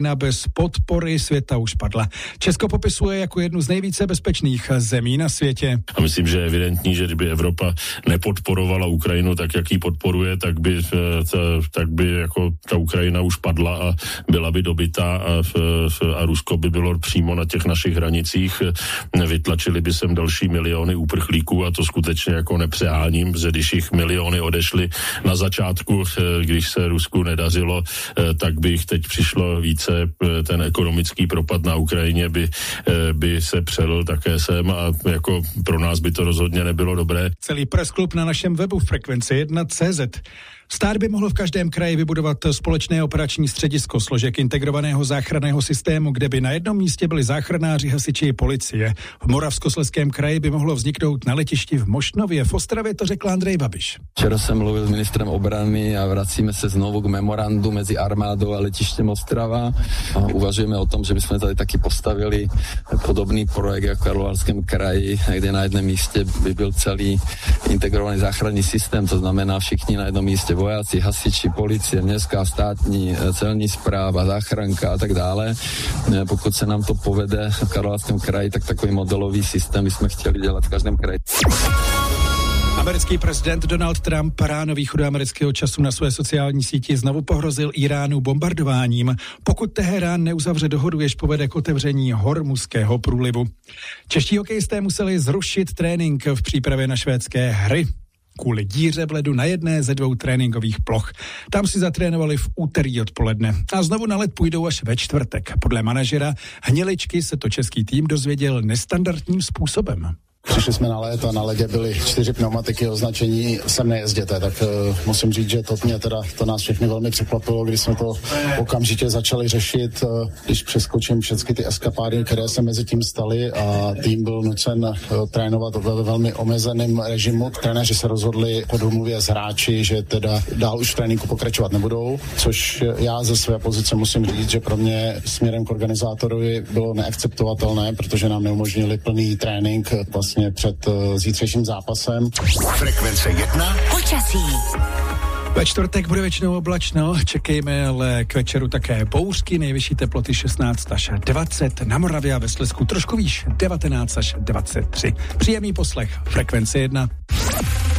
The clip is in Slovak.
bez podpory světa už padla. Česko popisuje jako jednu z nejvíce bezpečných zemí na světě. A myslím, že je evidentní, že kdyby Evropa nepodporovala Ukrajinu tak, jak ji podporuje, tak by jako ta Ukrajina už padla a byla by dobytá a Rusko by bylo přímo na těch našich hranicích. Vytlačili by sem další miliony uprchlíků a to skutečně jako nepřeháním, že když jich miliony odešly na začátku, když se Rusku nedařilo, tak by jich teď přišlo více. Ten ekonomický propad na Ukrajině by se přelil také sem a jako pro nás by to rozhodně nebylo dobré. Celý pressklub na našem webu Frekvence1.cz. Stát by mohl v každém kraji vybudovat společné operační středisko složek integrovaného záchranného systému, kde by na jednom místě byli záchranáři, hasiči i policie. V Moravskoslezském kraji by mohlo vzniknout na letišti v Mošnově. V Ostravě to řekl Andrej Babiš. Včera jsem mluvil s ministrem obrany a vracíme se znovu k memorandu mezi armádou a letištěm Ostrava. A uvažujeme o tom, že bychom tady taky postavili podobný projekt jako v Karlovarském kraji, kde na jednom místě by byl celý integrovaný záchranný systém, to znamená všichni na jednom místě, vojáci, hasiči, policie, městská, státní, celní správa, záchranka a tak dále. Pokud se nám to povede v Karlovarském kraji, tak takový modelový systém bychom chtěli dělat v každém kraji. Americký prezident Donald Trump ráno východu amerického času na své sociální síti znovu pohrozil Iránu bombardováním, pokud Teherán neuzavře dohodu, jež povede k otevření Hormuzského průlivu. Čeští hokejisté museli zrušit trénink v přípravě na švédské hry kvůli díře v ledu na jedné ze 2 tréninkových ploch. Tam si zatrénovali v úterý odpoledne a znovu na led půjdou až ve čtvrtek. Podle manažera Hniličky se to český tým dozvěděl nestandardním způsobem. Přišli jsme na led a na ledě byly 4 pneumatiky označení sem nejezděte, tak musím říct, že to nás všechny velmi překvapilo, když jsme to okamžitě začali řešit, když přeskočím všechny ty eskapády, které se mezi tím staly a tým byl nucen trénovat ve velmi omezeném režimu. Trenéři se rozhodli po domluvě s hráči, že teda dál už v tréninku pokračovat nebudou, což já ze své pozice musím říct, že pro mě směrem k organizátorovi bylo neakceptovatelné, protože nám neumožnili plný trénink vlastně před zítřejším zápasem. Frekvence 1. Počasí. Ve čtvrtek bude většinou oblačno, čekejme ale k večeru také bouřky, nejvyšší teploty 16 až 20, na Moravě a ve Slezsku trošku výš 19 až 23. Příjemný poslech, Frekvence 1.